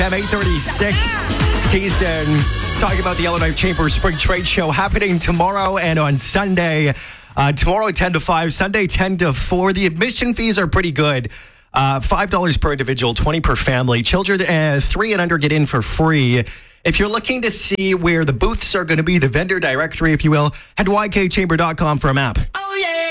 8:36. It's Keystone talking about the Yellowknife Chamber Spring Trade Show happening tomorrow and on Sunday. Tomorrow 10 to 5, Sunday 10 to 4. The admission fees are pretty good. $5 per individual, 20 per family. Children 3 and under get in for free. If you're looking to see where the booths are going to be, the vendor directory, if you will, head to ykchamber.com for a map. Oh, yeah.